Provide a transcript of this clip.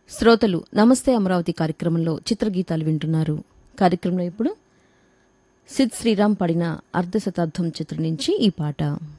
శ్రోతలు నమస్తే అమరావతి కార్యక్రమంలో చిత్రగీతాలు వింటున్నారు. కార్యక్రమంలో ఇప్పుడు సిద్ శ్రీరామ్ పాడిన అర్ధశతాబ్దం చిత్రం నుంచి ఈ పాట.